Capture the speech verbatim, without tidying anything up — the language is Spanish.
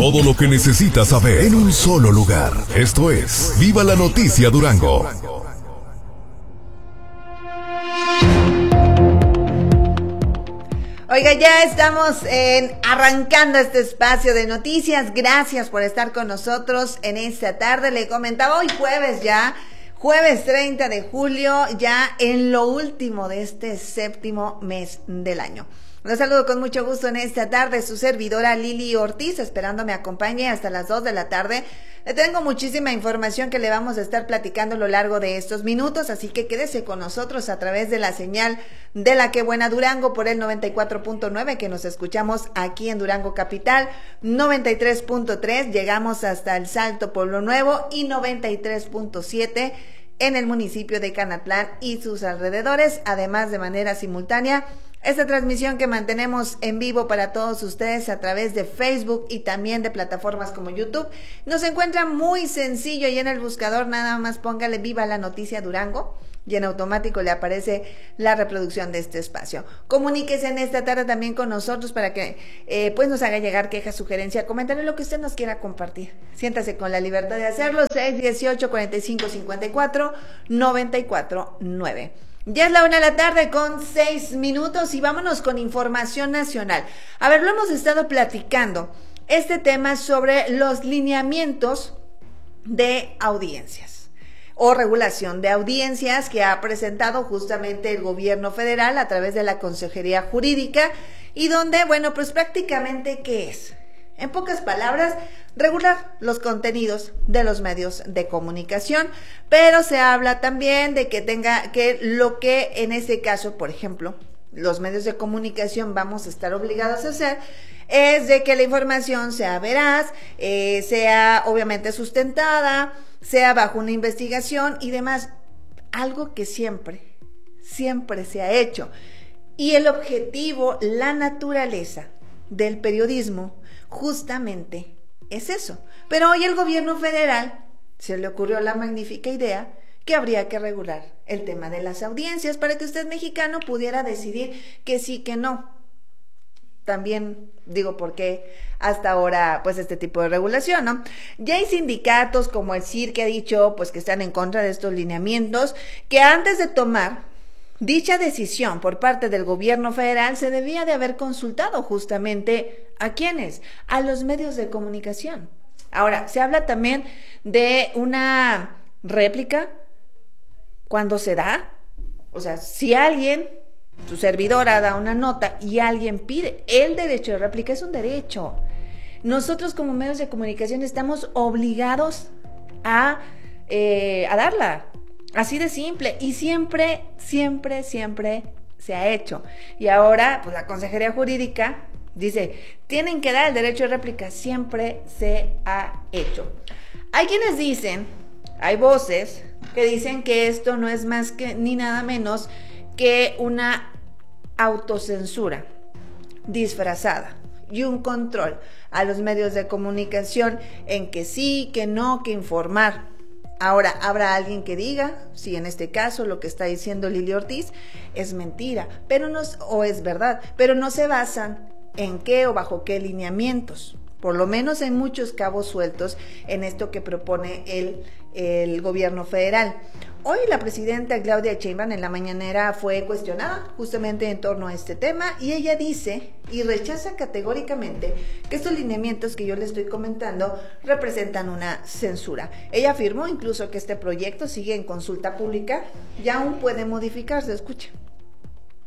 Todo lo que necesitas saber en un solo lugar. Esto es Viva la Noticia Durango. Oiga, ya estamos en, arrancando este espacio de noticias. Gracias por estar con nosotros en esta tarde. Le comentaba hoy jueves ya, jueves treinta de julio, ya en lo último de este séptimo mes del año. Los saludo con mucho gusto en esta tarde, su servidora Lili Ortiz, esperando me acompañe hasta las dos de la tarde. Le tengo muchísima información que le vamos a estar platicando a lo largo de estos minutos, así que quédese con nosotros a través de la señal de La Que Buena Durango por el noventa y cuatro punto nueve, que nos escuchamos aquí en Durango Capital, noventa y tres punto tres, llegamos hasta el Salto Pueblo Nuevo y noventa y tres punto siete en el municipio de Canatlán y sus alrededores, además de manera simultánea esta transmisión que mantenemos en vivo para todos ustedes a través de Facebook y también de plataformas como YouTube. Nos encuentra muy sencillo y en el buscador nada más póngale Viva la Noticia Durango y en automático le aparece la reproducción de este espacio. Comuníquese en esta tarde también con nosotros para que eh, pues nos haga llegar queja, sugerencia, comentario, lo que usted nos quiera compartir. Siéntase con la libertad de hacerlo. seis dieciocho cuarenta y cinco cincuenta y cuatro noventa y cuatro nueve. Ya es la una de la tarde con seis minutos y vámonos con información nacional. A ver, lo hemos estado platicando, este tema sobre los lineamientos de audiencias o regulación de audiencias que ha presentado justamente el gobierno federal a través de la Consejería Jurídica y donde, bueno, pues prácticamente, ¿qué es? En pocas palabras, regular los contenidos de los medios de comunicación, pero se habla también de que tenga que lo que en este caso, por ejemplo, los medios de comunicación vamos a estar obligados a hacer es de que la información sea veraz, eh, sea obviamente sustentada, sea bajo una investigación y demás, algo que siempre, siempre se ha hecho. Y el objetivo, la naturaleza del periodismo justamente es eso. Pero hoy el gobierno federal se le ocurrió la magnífica idea que habría que regular el tema de las audiencias para que usted, mexicano, pudiera decidir que sí, que no. También digo por qué hasta ahora pues este tipo de regulación, ¿no? Ya hay sindicatos como el C I R que ha dicho pues que están en contra de estos lineamientos, que antes de tomar dicha decisión por parte del gobierno federal se debía de haber consultado justamente ¿a quiénes? A los medios de comunicación. Ahora, se habla también de una réplica cuando se da, o sea, si alguien, su servidora da una nota y alguien pide, el derecho de réplica es un derecho. Nosotros como medios de comunicación estamos obligados a, eh, a darla. Así de simple, y siempre, siempre, siempre se ha hecho. Y ahora, pues la Consejería Jurídica dice, tienen que dar el derecho de réplica, siempre se ha hecho. Hay quienes dicen, hay voces que dicen que esto no es más que ni nada menos que una autocensura disfrazada y un control a los medios de comunicación en que sí, que no, que informar. Ahora, habrá alguien que diga, si en este caso lo que está diciendo Lili Ortiz es mentira, pero no, o es verdad, pero no se basan en qué o bajo qué lineamientos. Por lo menos hay muchos cabos sueltos en esto que propone el, el gobierno federal. Hoy la presidenta Claudia Sheinbaum en la mañanera fue cuestionada justamente en torno a este tema y ella dice y rechaza categóricamente que estos lineamientos que yo le estoy comentando representan una censura. Ella afirmó incluso que este proyecto sigue en consulta pública y aún puede modificarse. Escuche.